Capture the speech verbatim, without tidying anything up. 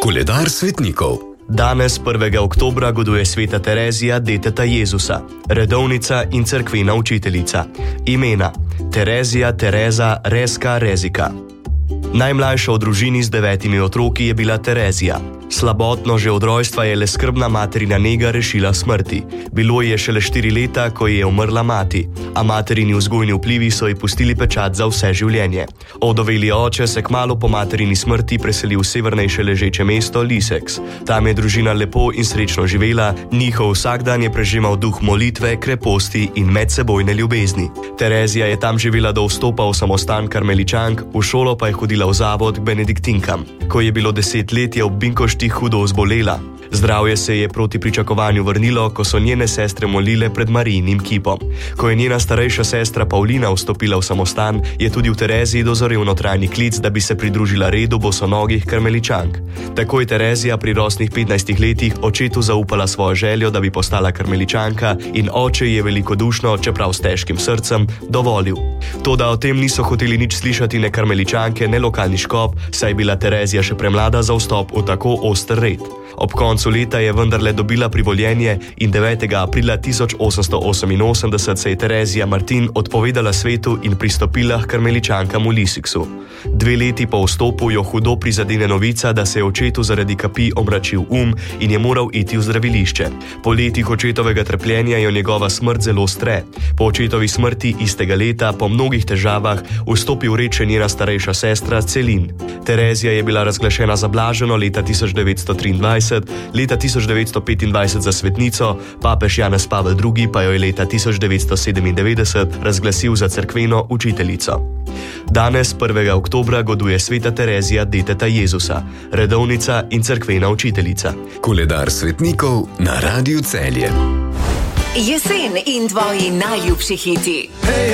Koledar svetnikov. Danes, prvega oktobra, goduje sveta Terezija, deteta Jezusa, redovnica in cerkvena učiteljica. Imena: Terezija, Tereza, Rezka, Rezika. Najmlajša v družini z devetimi otroki je bila Terezija. Slabotno že od rojstva je le skrbna materina nega rešila smrti. Bilo je šele štiri leta, ko je umrla mati, a materini vzgojni vplivi so ji pustili pečat za vse življenje. Ovdoveli oče se kmalu po materini smrti preselil v severnejše ležeče mesto Liseks. Tam je družina lepo in srečno živela, njihov vsakdan je prežemal duh molitve, kreposti in medsebojne ljubezni. Terezija je tam živela do vstopa v samostan karmeličank, v šolo pa je hodila v zavod k benediktinkam. Ko je bilo deset let, je ob Binkošti hudo zbolela. Zdravje se je proti pričakovanju vrnilo, ko so njene sestre molile pred Marijinim kipom. Ko je njena starejša sestra Pavlina vstopila v samostan, je tudi v Tereziji dozorel notranji klic, da bi se pridružila redu bosonogih karmeličank. Tako je Terezija pri rosnih petnajstih letih očetu zaupala svojo željo, da bi postala karmeličanka, in oče je velikodušno, čeprav s težkim srcem, dovolil. Toda o tem niso hoteli nič slišati ne karmeličanke, ne lokalni škop, saj je bila Terezija še premlada za vstop v tako oster red. Ob koncu leta je vendarle dobila privoljenje in devetega aprila tisoč osemsto oseminosemdeset se je Terezija Martin odpovedala svetu in pristopila k karmeličankam v Liseksu. Dve leti po vstopu jo hudo prizadene novica, da se je očetu zaradi kapi omračil um in je moral iti v zdravilišče. Po letih očetovega trpljenja jo njegova smrt zelo stre. Po očetovi smrti istega leta, po mnogih težavah, vstopi v red še njena starejša sestra Celin. Terezija je bila razglašena za blaženo leta tisoč devetsto triindvajset, leta tisoč devetsto petindvajset za svetnico, papež Janez Pavel drugi pa jo je leta tisoč devetsto sedemindevetdeset razglasil za cerkveno učiteljico. Danes, prvega oktobra, goduje sveta Terezija, deteta Jezusa, redovnica in cerkvena učiteljica. Koledar svetnikov na Radiu Celje. Jesen in tvoji najljubši hiti.